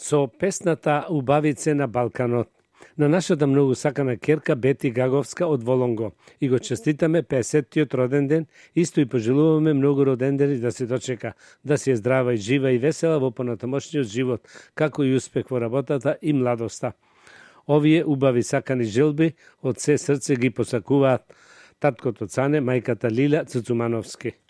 со песната Убавице на Балканот на нашата многу сакана керка Бети Гаговска од Волонго. И го честитаме 50-тиот роден ден, исто и пожелуваме многу роден ден да се дочека, да си е здрава и жива и весела во понатамошниот живот, како и успех во работата и младоста. Овие убави сакани желби од се срце ги посакуваат таткото Цане, мајката Лиля Цуцумановски.